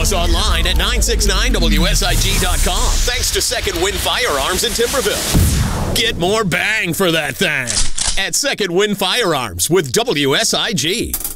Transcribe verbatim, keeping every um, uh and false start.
us online at nine six nine W S I G dot com. Thanks to Second Wind Firearms in Timberville. Get more bang for that thing at Second Wind Firearms with W S I G.